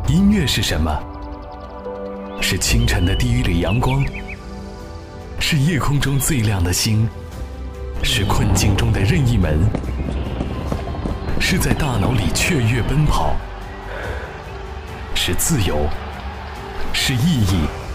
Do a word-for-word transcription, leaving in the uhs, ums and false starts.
音乐是什么？是清晨的第一缕阳光，是夜空中最亮的星，是困境中的任意门，是在大脑里雀跃奔跑，是自由，是意义。